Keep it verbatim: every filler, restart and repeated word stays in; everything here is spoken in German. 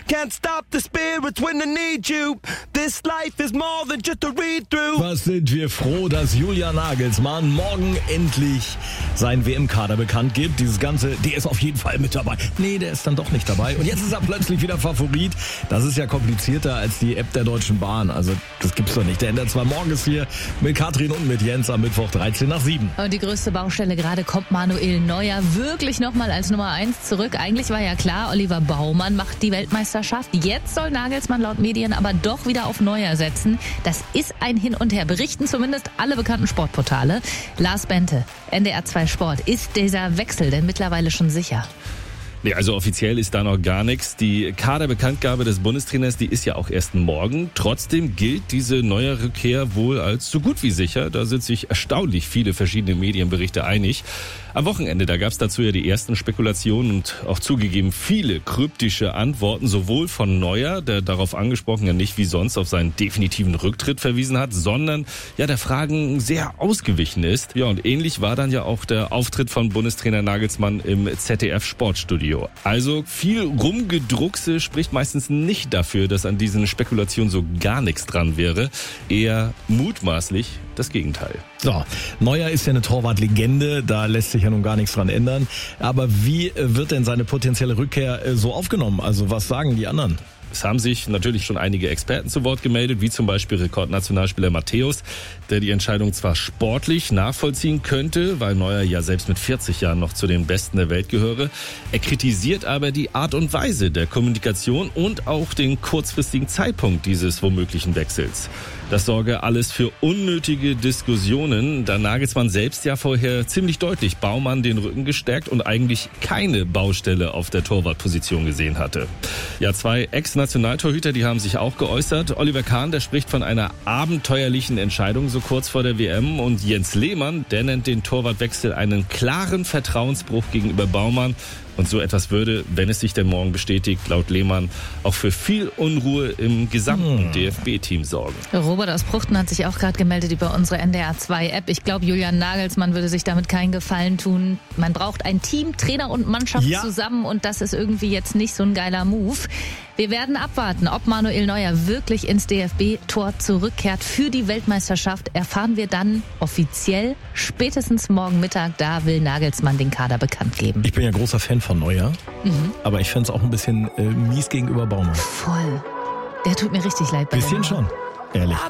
Can't stop the spirits when I need you. This life is more than just a read-through. Was sind wir froh, dass Julian Nagelsmann morgen endlich seinen W M-Kader bekannt gibt. Dieses Ganze, der ist auf jeden Fall mit dabei. Nee, der ist dann doch nicht dabei. Und jetzt ist er plötzlich wieder Favorit. Das ist ja komplizierter als die App der Deutschen Bahn. Also das gibt's doch nicht. Der N D R zwei morgens hier mit Katrin und mit Jens am Mittwoch dreizehn nach sieben. Und die größte Baustelle gerade, kommt Manuel Neuer wirklich nochmal als Nummer eins zurück? Eigentlich war ja klar, Oliver Baumann macht die Weltmeisterschaft. Jetzt soll Nagelsmann laut Medien aber doch wieder auf Neuer setzen. Das ist ein Hin und Her, berichten zumindest alle bekannten Sportportale. Lars Bente, N D R zwei Sport. Ist dieser Wechsel denn mittlerweile schon sicher? Nee, also offiziell ist da noch gar nichts. Die Kaderbekanntgabe des Bundestrainers, die ist ja auch erst morgen. Trotzdem gilt diese neue Rückkehr wohl als so gut wie sicher. Da sind sich erstaunlich viele verschiedene Medienberichte einig. Am Wochenende, da gab es dazu ja die ersten Spekulationen und auch zugegeben viele kryptische Antworten, sowohl von Neuer, der darauf angesprochen ja nicht wie sonst auf seinen definitiven Rücktritt verwiesen hat, sondern ja der Fragen sehr ausgewichen ist. Ja, und ähnlich war dann ja auch der Auftritt von Bundestrainer Nagelsmann im Z D F-Sportstudio. Also viel Rumgedruckse spricht meistens nicht dafür, dass an diesen Spekulationen so gar nichts dran wäre. Eher mutmaßlich das Gegenteil. So, Neuer ist ja eine Torwartlegende, da lässt sich ja nun gar nichts dran ändern. Aber wie wird denn seine potenzielle Rückkehr so aufgenommen? Also was sagen die anderen? Es haben sich natürlich schon einige Experten zu Wort gemeldet, wie zum Beispiel Rekordnationalspieler Matthäus, der die Entscheidung zwar sportlich nachvollziehen könnte, weil Neuer ja selbst mit vierzig Jahren noch zu den Besten der Welt gehöre. Er kritisiert aber die Art und Weise der Kommunikation und auch den kurzfristigen Zeitpunkt dieses womöglichen Wechsels. Das sorge alles für unnötige Diskussionen, da Nagelsmann selbst ja vorher ziemlich deutlich Baumann den Rücken gestärkt und eigentlich keine Baustelle auf der Torwartposition gesehen hatte. Ja, zwei Ex-Nationaltorhüter, die haben sich auch geäußert. Oliver Kahn, der spricht von einer abenteuerlichen Entscheidung so kurz vor der W M, und Jens Lehmann, der nennt den Torwartwechsel einen klaren Vertrauensbruch gegenüber Baumann. Und so etwas würde, wenn es sich denn morgen bestätigt, laut Lehmann auch für viel Unruhe im gesamten hm. D F B-Team sorgen. Robert aus Pruchten hat sich auch gerade gemeldet über unsere N D R zwei App. Ich glaube, Julian Nagelsmann würde sich damit keinen Gefallen tun. Man braucht ein Team, Trainer und Mannschaft ja. zusammen, und das ist irgendwie jetzt nicht so ein geiler Move. Wir werden abwarten, ob Manuel Neuer wirklich ins D F B-Tor zurückkehrt für die Weltmeisterschaft. Erfahren wir dann offiziell spätestens morgen Mittag. Da will Nagelsmann den Kader bekannt geben. Ich bin ja großer Fan von Neuer, mhm. aber ich fände es auch ein bisschen äh, mies gegenüber Baumann. Voll. Der tut mir richtig leid bei Bisschen schon, ehrlich.